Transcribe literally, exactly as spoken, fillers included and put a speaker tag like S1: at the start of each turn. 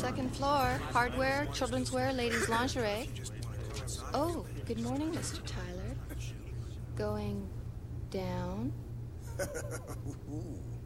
S1: second floor. Hardware, children's wear, ladies' lingerie. Oh, good morning, Mister Tyler. Going down?